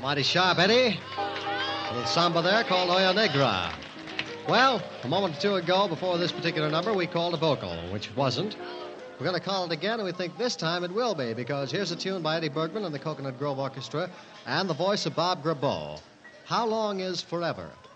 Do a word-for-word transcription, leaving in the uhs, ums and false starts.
Mighty sharp, Eddie. A little samba there called Oya Negra. Well, a moment or two ago, before this particular number, we called a vocal, which it wasn't. We're going to call it again, and we think this time it will be, because here's a tune by Eddie Bergman and the Coconut Grove Orchestra and the voice of Bob Grabo. How Long Is Forever?